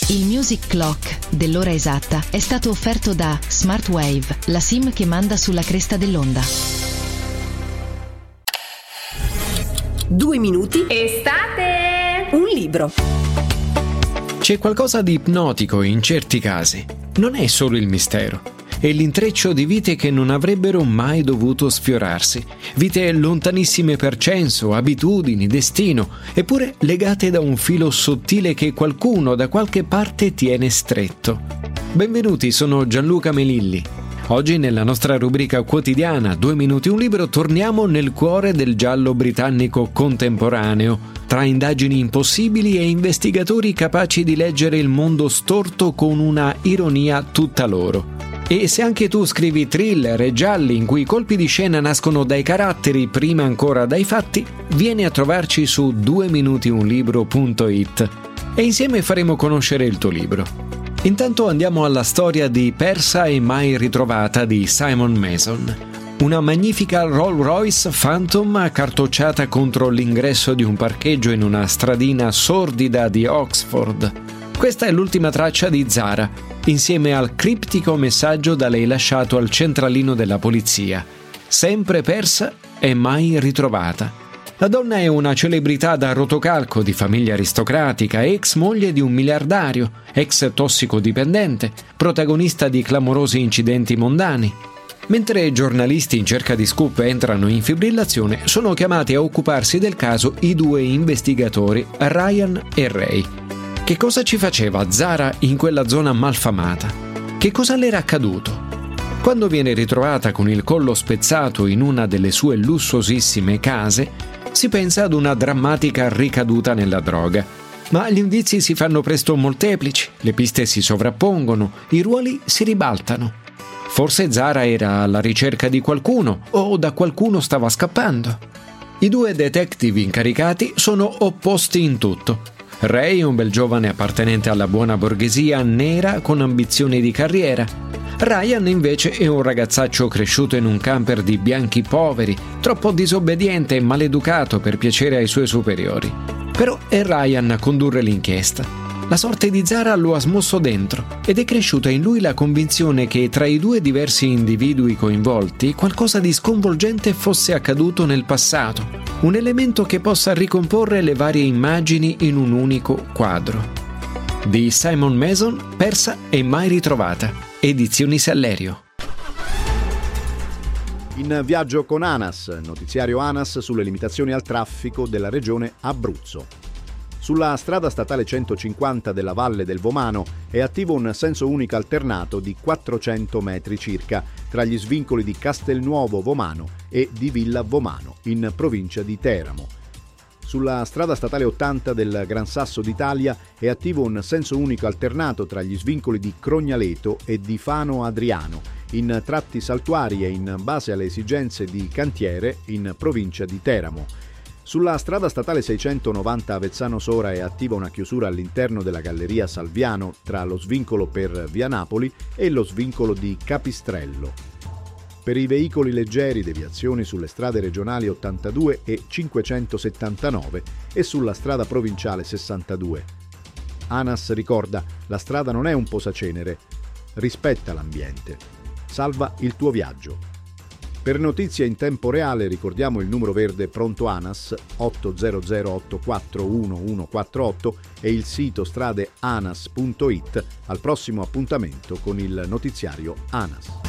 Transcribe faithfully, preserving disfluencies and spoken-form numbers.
Il Music Clock dell'ora esatta è stato offerto da Smartwave, la SIM che manda sulla cresta dell'onda. Due minuti. Estate! Un libro. C'è qualcosa di ipnotico in certi casi. Non è solo il mistero. È l'intreccio di vite che non avrebbero mai dovuto sfiorarsi. Vite lontanissime per censo, abitudini, destino, eppure legate da un filo sottile che qualcuno da qualche parte tiene stretto. Benvenuti, sono Gianluca Melilli. Oggi nella nostra rubrica quotidiana Due minuti un libro torniamo nel cuore del giallo britannico contemporaneo, tra indagini impossibili e investigatori capaci di leggere il mondo storto con una ironia tutta loro. E se anche tu scrivi thriller e gialli in cui i colpi di scena nascono dai caratteri prima ancora dai fatti, vieni a trovarci su due minuti un libro punto it e insieme faremo conoscere il tuo libro. Intanto andiamo alla storia di Persa e mai ritrovata di Simon Mason. Una magnifica Rolls Royce Phantom accartocciata contro l'ingresso di un parcheggio in una stradina sordida di Oxford. Questa è l'ultima traccia di Zara, insieme al criptico messaggio da lei lasciato al centralino della polizia. Sempre persa e mai ritrovata. La donna è una celebrità da rotocalco di famiglia aristocratica, ex moglie di un miliardario, ex tossicodipendente, protagonista di clamorosi incidenti mondani. Mentre giornalisti in cerca di scoop entrano in fibrillazione, sono chiamati a occuparsi del caso i due investigatori, Ryan e Ray. Che cosa ci faceva Zara in quella zona malfamata? Che cosa le era accaduto? Quando viene ritrovata con il collo spezzato in una delle sue lussuosissime case, si pensa ad una drammatica ricaduta nella droga. Ma gli indizi si fanno presto molteplici, le piste si sovrappongono, i ruoli si ribaltano. Forse Zara era alla ricerca di qualcuno o da qualcuno stava scappando. I due detective incaricati sono opposti in tutto. Ray è un bel giovane appartenente alla buona borghesia nera con ambizioni di carriera. Ryan invece è un ragazzaccio cresciuto in un camper di bianchi poveri, troppo disobbediente e maleducato per piacere ai suoi superiori. Però è Ryan a condurre l'inchiesta. La sorte di Zara lo ha smosso dentro ed è cresciuta in lui la convinzione che tra i due diversi individui coinvolti qualcosa di sconvolgente fosse accaduto nel passato, un elemento che possa ricomporre le varie immagini in un unico quadro. Di Simon Mason, Persa e mai ritrovata, Edizioni Sellerio. In viaggio con ANAS, notiziario ANAS sulle limitazioni al traffico della regione Abruzzo. Sulla strada statale centocinquanta della Valle del Vomano è attivo un senso unico alternato di quattrocento metri circa tra gli svincoli di Castelnuovo Vomano e di Villa Vomano, in provincia di Teramo. Sulla strada statale ottanta del Gran Sasso d'Italia è attivo un senso unico alternato tra gli svincoli di Crognaleto e di Fano Adriano, in tratti saltuari e in base alle esigenze di cantiere, in provincia di Teramo. Sulla strada statale seicentonovanta Avezzano Sora è attiva una chiusura all'interno della galleria Salviano tra lo svincolo per Via Napoli e lo svincolo di Capistrello. Per i veicoli leggeri deviazioni sulle strade regionali ottantadue e cinquecentosettantanove e sulla strada provinciale sessantadue. ANAS ricorda: la strada non è un posacenere, rispetta l'ambiente, salva il tuo viaggio. Per notizie in tempo reale ricordiamo il numero verde Pronto ANAS otto zero zero otto quattro uno uno quattro otto e il sito stradeanas punto it. Al prossimo appuntamento con il notiziario ANAS.